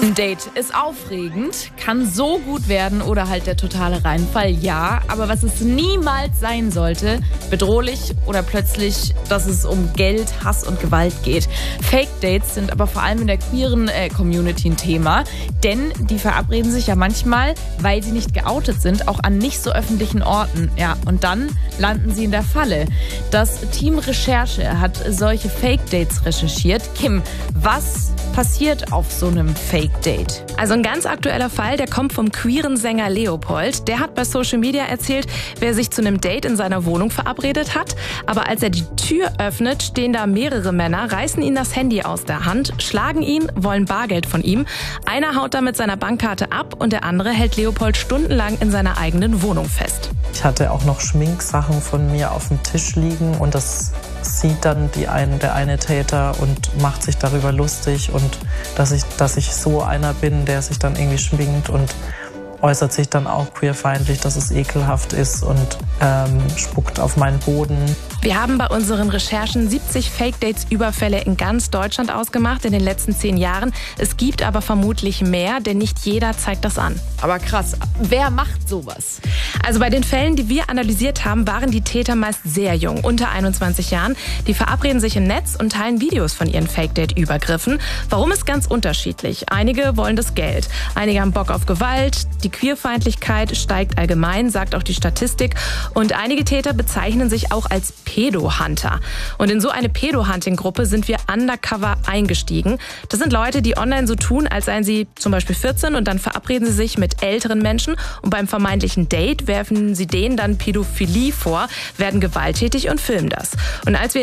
Ein Date ist aufregend, kann so gut werden oder halt der totale Reinfall, ja. Aber was es niemals sein sollte, bedrohlich oder plötzlich, dass es um Geld, Hass und Gewalt geht. Fake-Dates sind aber vor allem in der queeren Community ein Thema. Denn die verabreden sich ja manchmal, weil sie nicht geoutet sind, auch an nicht so öffentlichen Orten. Ja, und dann landen sie in der Falle. Das Team Recherche hat solche Fake-Dates recherchiert. Kim, was passiert auf so einem Fake-Date? Also ein ganz aktueller Fall, der kommt vom queeren Sänger Leopold. Der hat bei Social Media erzählt, wer sich zu einem Date in seiner Wohnung verabredet hat. Aber als er die Tür öffnet, stehen da mehrere Männer, reißen ihm das Handy aus der Hand, schlagen ihn, wollen Bargeld von ihm. Einer haut damit seiner Bankkarte ab und der andere hält Leopold stundenlang in seiner eigenen Wohnung fest. Ich hatte auch noch Schminksachen von mir auf dem Tisch liegen und das sieht dann der eine Täter und macht sich darüber lustig und dass ich so einer bin, der sich dann irgendwie schminkt und äußert sich dann auch queerfeindlich, dass es ekelhaft ist und spuckt auf meinen Boden. Wir haben bei unseren Recherchen 70 Fake-Dates-Überfälle in ganz Deutschland ausgemacht in den letzten 10 Jahren. Es gibt aber vermutlich mehr, denn nicht jeder zeigt das an. Aber krass, wer macht sowas? Also bei den Fällen, die wir analysiert haben, waren die Täter meist sehr jung, unter 21 Jahren. Die verabreden sich im Netz und teilen Videos von ihren Fake-Date-Übergriffen. Warum ist ganz unterschiedlich. Einige wollen das Geld, einige haben Bock auf Gewalt, die Queerfeindlichkeit steigt allgemein, sagt auch die Statistik. Und einige Täter bezeichnen sich auch als Pedo-Hunter. Und in so eine Pedo-Hunting-Gruppe sind wir undercover eingestiegen. Das sind Leute, die online so tun, als seien sie zum Beispiel 14 und dann verabreden sie sich mit älteren Menschen und beim vermeintlichen Date werfen sie denen dann Pädophilie vor, werden gewalttätig und filmen das. Und als wir